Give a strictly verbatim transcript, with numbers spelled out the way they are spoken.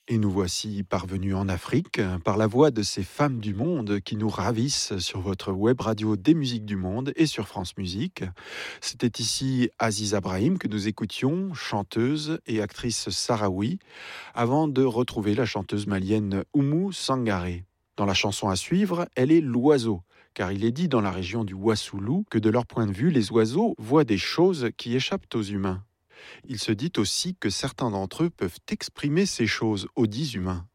Et nous voici parvenus en Afrique par la voix de ces femmes du monde qui nous ravissent sur votre web radio des musiques du monde et sur France Musique. C'était ici Aziza Brahim que nous écoutions, chanteuse et actrice sahraoui, avant de retrouver la chanteuse malienne Oumou Sangaré. Dans la chanson à suivre, elle est l'oiseau, car il est dit dans la région du Wassoulou que de leur point de vue, les oiseaux voient des choses qui échappent aux humains. Il se dit aussi que certains d'entre eux peuvent exprimer ces choses aux dits humains.